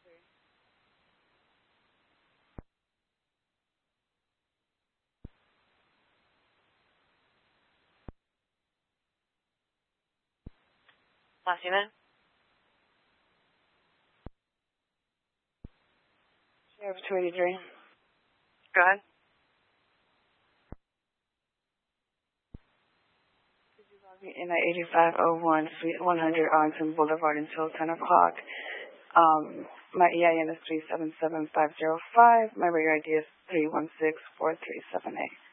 Last unit. Sheriff 283. Go ahead. In at 8501 Suite 100 Arlington Boulevard until 10 o'clock. My EIN is 377505. My regular ID is 3164378.